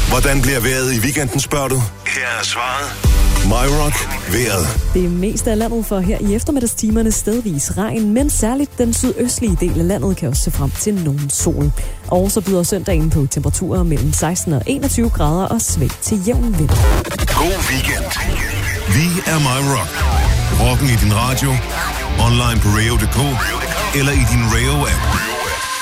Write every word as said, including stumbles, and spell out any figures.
Hvordan bliver vejret i weekenden, spørger du? Her er svaret. MyRock vejret. Det er mest af landet for her i eftermiddagstimerne stedvis regn, men særligt den sydøstlige del af landet kan også se frem til nogen sol. Og så byder søndagen på temperaturer mellem seksten og enogtyve grader og svag til jævn vind. God weekend. Vi er MyRock. Rocken i din radio, online på radio punktum d k eller i din Rayo-app.